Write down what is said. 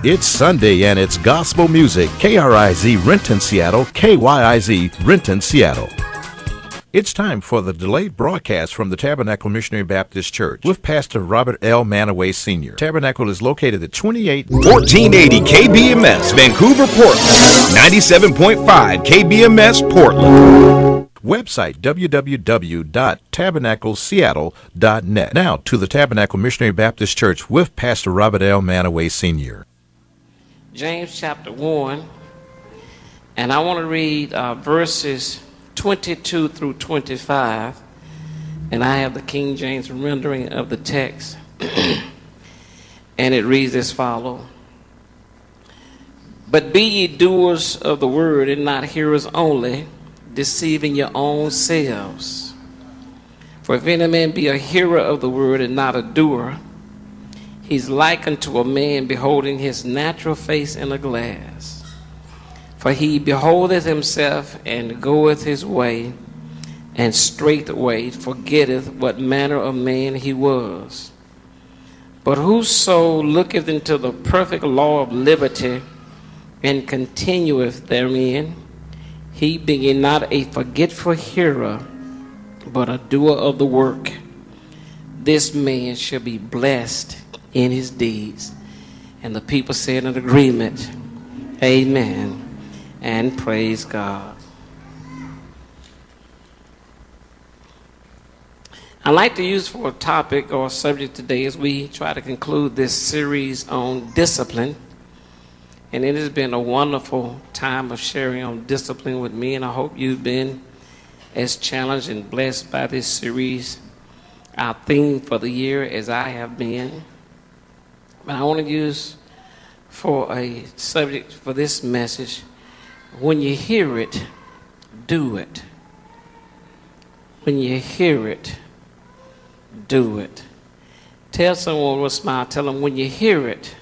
It's Sunday and it's gospel music. KRIZ Renton, Seattle. KYIZ Renton, Seattle. It's time for the delayed broadcast from the Tabernacle Missionary Baptist Church with Pastor Robert L. Manaway Sr. Tabernacle is located at 1480 KBMS, Vancouver, Portland. 97.5 KBMS, Portland. Website www.tabernacleseattle.net. Now to the Tabernacle Missionary Baptist Church with Pastor Robert L. Manaway Sr. James chapter 1, and I want to read verses 22 through 25, and I have the King James rendering of the text, and it reads as follows. But be ye doers of the word and not hearers only, deceiving your own selves. For if any man be a hearer of the word and not a doer, he's like unto a man beholding his natural face in a glass. For he beholdeth himself and goeth his way, and straightway forgetteth what manner of man he was. But whoso looketh into the perfect law of liberty, and continueth therein, he being not a forgetful hearer, but a doer of the work, this man shall be blessed in his deeds. And the people said in agreement, Amen, and praise God. I'd like to use for a topic or a subject today as we try to conclude this series on discipline. And it has been a wonderful time of sharing on discipline with me, and I hope you've been as challenged and blessed by this series, our theme for the year, as I have been. But I want to use for a subject for this message, when you hear it, do it. When you hear it, do it. Tell someone with a smile, tell them, when you hear it,